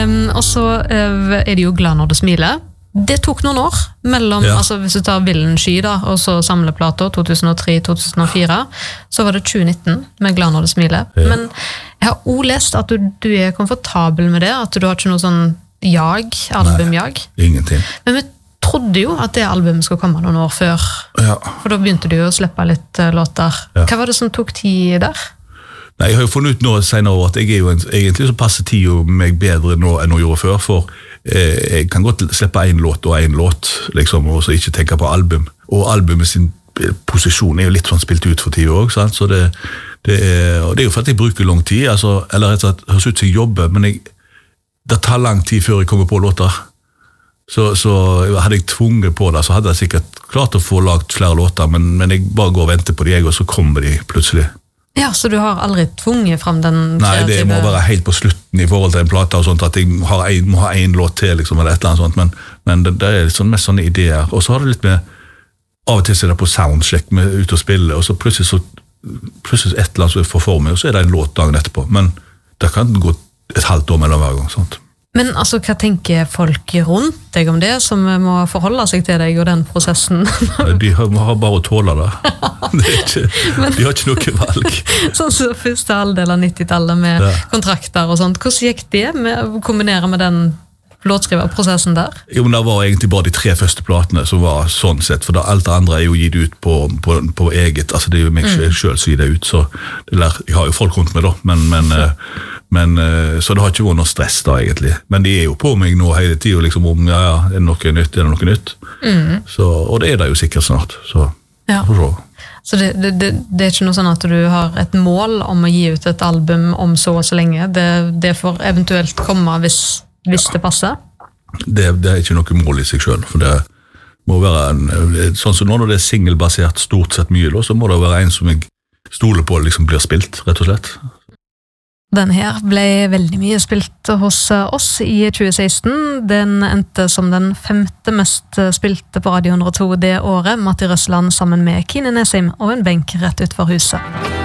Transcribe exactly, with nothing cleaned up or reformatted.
Um, og så uh, er det jo Glad når du smiler. Det tok noen år, mellom, ja. altså hvis du tar Villen Sky da, og så samleplater to tusen og tre til to tusen og fire, så var det tjue nitten med Glad når du smiler. Ja. Men jeg har også lest at du, du er komfortabel med det, at du har ikke noe sånn jag, albumjag. Nei, ingenting. Men vi trodde jo at det albumet skulle komme noen år før, ja. For da begynte du jo å slippe litt uh, låter. Ja. Hva var det som tok tid der? Nei, jeg har jo funnet ut nå senere at jeg er jo en, egentlig så passer tid jo meg bedre nå enn jeg gjorde før, for eh, jeg kan godt slippe en låt og en låt, liksom, og så ikke tenke på album. Og albumet sin posisjon er jo litt sånn spilt ut for tid også, sant? Så det, det, er, og det er jo for at jeg bruker lang tid, altså, eller rett og slett høres ut som jeg jobber, men jeg, det tar lang tid før jeg kommer på låter. Så, så hadde jeg tvunget på det, så hadde jeg sikkert klart å få lagt flere låter, men, men jeg bare går og venter på de, og så kommer de plutselig. Ja, så du har aldri tvunget frem den kreative... Nei, det må være helt på slutten i forhold til en plate og sånt, at jeg har en, må ha en låt til, liksom, eller et eller annet sånt, men, men det, det er sånn, mest sånne ideer. Og så har det litt med, av og til så er det på soundcheck med ut og spille, og så plutselig så, plutselig et eller annet som er for meg, og så er det en låt dagen etterpå, men det kan gå et halvt år mellom hver gang, sånt. Men altså, hva tenker folk rundt deg om det, som må forholde seg til deg og den prosessen? De har, har bare å tåle det. Det er ikke, Men, de har ikke noe valg. Sånn som første halvdel av nittitallet med ja. Kontrakter og sånt. Hvordan gikk det med å kombinere med den låtskriverprosessen der? Jo, men det var egentlig bare de tre første platene som var sånn sett, for det, alt det andre er jo gitt ut på, på, på eget, altså det er jo meg mm. selv som gir det ut, så det der, jeg har jo folk rundt meg da, men, men Men, så det har ikke vært noe stress da egentlig. Men de er jo på meg nå hele tiden, liksom om, ja, ja, er det noe nytt, er det noe nytt? Mm. Så, og det er det jo sikkert snart, så ja. Så. Så det, det, det, det er ikke noe sånn at du har et mål om å gi ut et album om så og så lenge, det, det får eventuelt komme hvis, hvis ja. Det passer? Det, det er ikke noe mål i seg selv, for det må være en, sånn som nå når det er singelbasert stort sett mye, så må det være en som jeg stoler på liksom blir spilt, rett og slett. Den her ble veldig mye spilt hos oss i tjue seksten. Den endte som den femte mest spilte på Radio hundre og to det året, Matti Røsland sammen med Kine Nesim og en benk rett ut for huset.